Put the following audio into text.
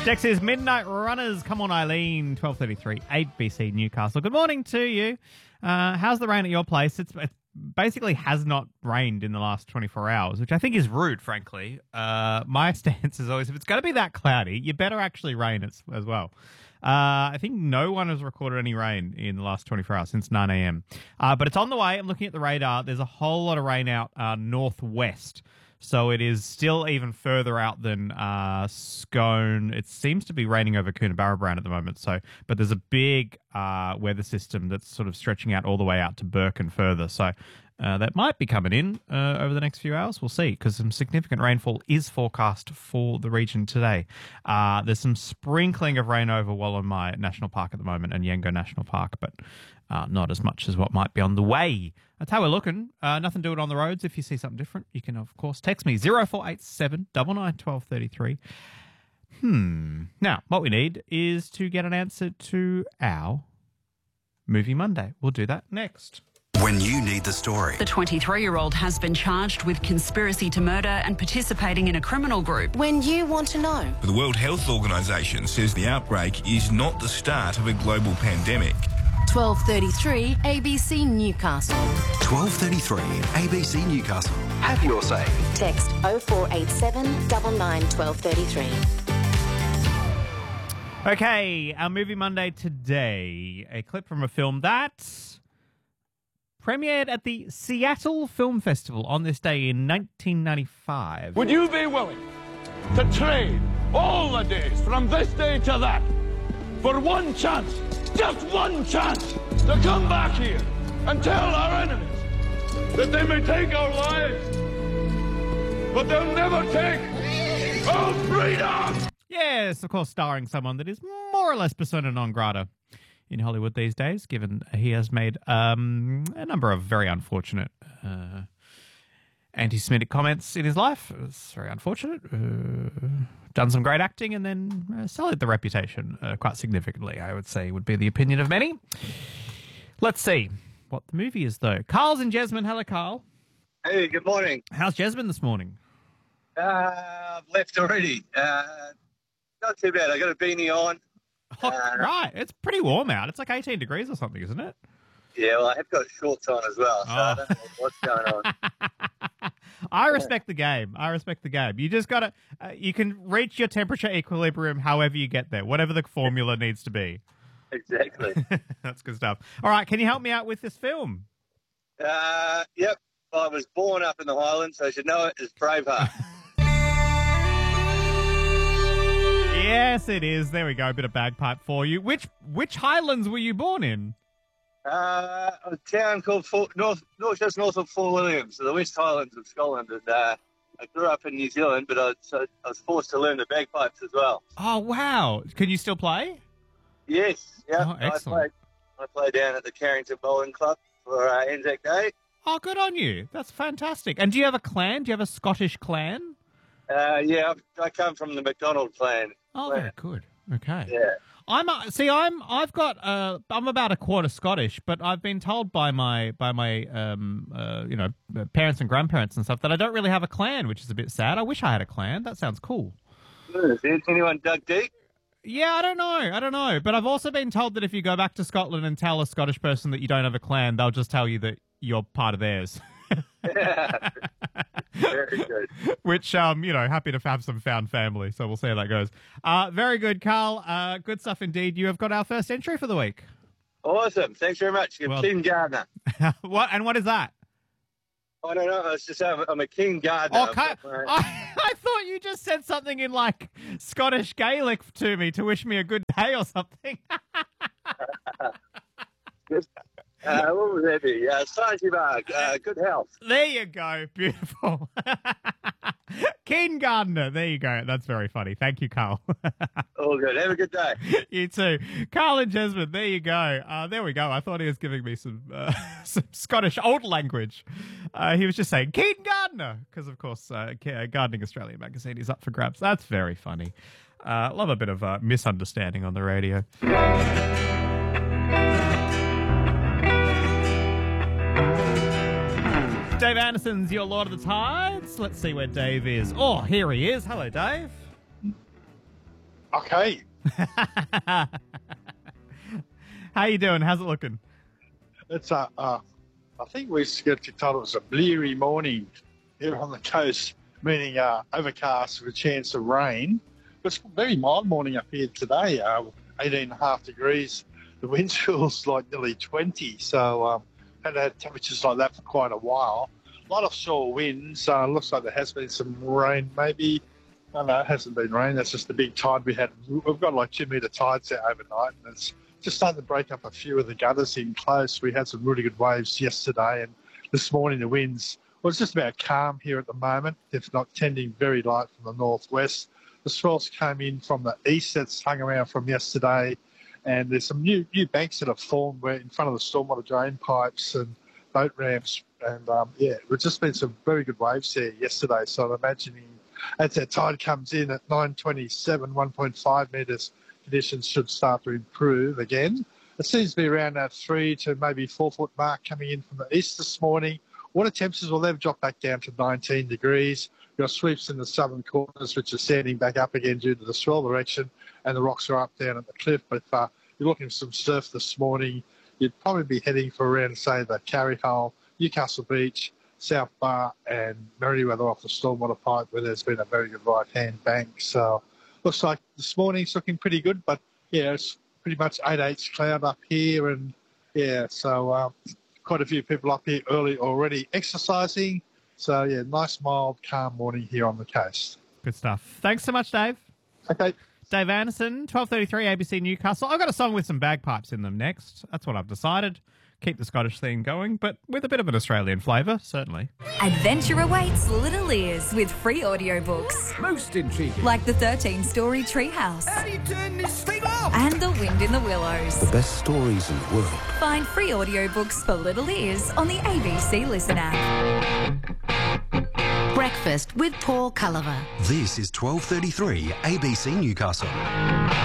Dex is Midnight Runners. Come on, Eileen. 12:33, 8BC Newcastle. Good morning to you. How's the rain at your place? It basically has not rained in the last 24 hours, which I think is rude, frankly. My stance is always, if it's going to be that cloudy, you better actually rain as well. I think no one has recorded any rain in the last 24 hours since 9 a.m. But it's on the way. I'm looking at the radar. There's a whole lot of rain out northwest. So it is still even further out than Scone. It seems to be raining over Coonabarabran at the moment. But there's a big weather system that's sort of stretching out all the way out to Burke and further. So that might be coming in over the next few hours. We'll see, because some significant rainfall is forecast for the region today. There's some sprinkling of rain over Wollomai National Park at the moment and Yango National Park, but not as much as what might be on the way. That's how we're looking. Nothing doing on the roads. If you see something different, you can, of course, text me 0487 99 1233. Now, what we need is to get an answer to our Movie Monday. We'll do that next. When you need the story. The 23-year-old has been charged with conspiracy to murder and participating in a criminal group. When you want to know. The World Health Organization says the outbreak is not the start of a global pandemic. 12:33 ABC Newcastle. 12:33 ABC Newcastle. Have your say. Text 0487 99 1233. Okay, our Movie Monday today. A clip from a film that premiered at the Seattle Film Festival on this day in 1995. Would you be willing to trade all the days from this day to that for one chance, just one chance, to come back here and tell our enemies that they may take our lives, but they'll never take our freedom? Yes, of course, starring someone that is more or less persona non grata in Hollywood these days, given he has made a number of very unfortunate anti-Semitic comments in his life. It's very unfortunate. Done some great acting and then sullied the reputation quite significantly, I would say, would be the opinion of many. Let's see what the movie is, though. Carl's in Jesmond. Hello, Carl. Hey, good morning. How's Jesmond this morning? I've left already. Not too bad. I got a beanie on. Oh, right. It's pretty warm out. It's like 18 degrees or something, isn't it? Yeah, well, I have got shorts on as well, so I don't know what's going on. I respect the game. You just got to, you can reach your temperature equilibrium however you get there, whatever the formula needs to be. Exactly. That's good stuff. All right, can you help me out with this film? Yep. I was born up in the Highlands, so I should know it as Braveheart. Yes, it is. There we go. A bit of bagpipe for you. Which Highlands were you born in? A town called just north of Fort William, so the West Highlands of Scotland. And I grew up in New Zealand, but I was forced to learn the bagpipes as well. Oh, wow. Can you still play? Yes. Yeah. Oh, excellent. I play down at the Carrington Bowling Club for Anzac Day. Oh, good on you. That's fantastic. And do you have a clan? Do you have a Scottish clan? Yeah, I come from the MacDonald clan. Oh, very good. Okay. Yeah. I'm about a quarter Scottish, but I've been told by my parents and grandparents and stuff that I don't really have a clan, which is a bit sad. I wish I had a clan. That sounds cool. Has anyone dug deep? Yeah, I don't know. But I've also been told that if you go back to Scotland and tell a Scottish person that you don't have a clan, they'll just tell you that you're part of theirs. Yeah. Very good. Which, happy to have some found family. So we'll see how that goes. Very good, Carl. Good stuff indeed. You have got our first entry for the week. Awesome. Thanks very much. You're King Gardner. What is that? I don't know. I'm a King Gardner. Okay. I thought you just said something in like Scottish Gaelic to me to wish me a good day or something. What would that be? Good health. There you go. Beautiful. King Gardner. There you go. That's very funny. Thank you, Carl. All good. Have a good day. You too. Carl and Jesmond. There you go. There we go. I thought he was giving me some Scottish old language. He was just saying King Gardner because, of course, Gardening Australia magazine is up for grabs. That's very funny. Love a bit of misunderstanding on the radio. Dave Anderson's Your Lord of the Tides. Let's see where Dave is. Oh, here he is. Hello, Dave. Okay. How you doing? How's it looking? It's I think we get to told it was a bleary morning here on the coast, meaning overcast with a chance of rain. It's a very mild morning up here today, 18.5 degrees. The wind chill's like nearly 20, so hadn't had temperatures like that for quite a while. A lot of shore winds. Looks like there has been some rain, maybe. No, it hasn't been rain. That's just the big tide we had. We've got like 2 metre tides there overnight, and it's just starting to break up a few of the gutters in close. We had some really good waves yesterday, and this morning the winds, well, it's just about calm here at the moment, if not tending very light from the northwest. The swells came in from the east that's hung around from yesterday, and there's some new banks that have formed where in front of the stormwater drain pipes and boat ramps, and there's just been some very good waves there yesterday, so I'm imagining as that tide comes in at 9:27, 1.5 metres, conditions should start to improve again. It seems to be around that 3 to maybe 4 foot mark coming in from the east this morning. Water temperatures, well, they've dropped back down to 19 degrees. We've got sweeps in the southern corners, which are standing back up again due to the swell direction, and the rocks are up down at the cliff. But if you're looking for some surf this morning, you'd probably be heading for around, say, the Carry Hole, Newcastle Beach, South Bar, and Merriweather off the stormwater pipe, where there's been a very good right-hand bank. So looks like this morning's looking pretty good, but yeah, it's pretty much 8/8 cloud up here, and yeah, so quite a few people up here early already exercising. So yeah, nice, mild, calm morning here on the coast. Good stuff. Thanks so much, Dave. Okay. Dave Anderson, 12:33 ABC Newcastle. I've got a song with some bagpipes in them next. That's what I've decided. Keep the Scottish theme going, but with a bit of an Australian flavour, certainly. Adventure awaits little ears with free audiobooks. Most intriguing. Like the 13-story Treehouse. How do you turn this thing off? And The Wind in the Willows. The best stories in the world. Find free audiobooks for little ears on the ABC Listen app. Breakfast with Paul Culliver. This is 12:33 ABC Newcastle.